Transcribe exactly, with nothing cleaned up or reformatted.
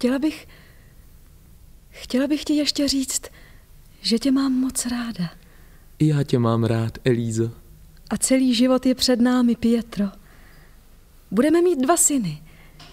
chtěla bych... Chtěla bych ti ještě říct, že tě mám moc ráda. I já tě mám rád, Elízo. A celý život je před námi, Pietro. Budeme mít dva syny.